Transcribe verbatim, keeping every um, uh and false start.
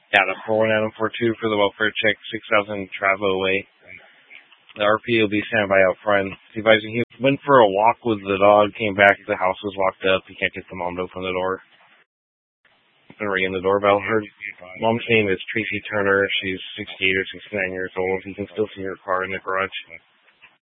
Yeah, the four one Adam four two for the welfare check, six thousand travel away. The R P will be standing by out front. He advising he went for a walk with the dog, came back, the house was locked up. He can't get the mom to open the door. Been ringing the doorbell. Her mom's name is Tracy Turner. She's sixty-eight or sixty-nine years old. You can still see her car in the garage.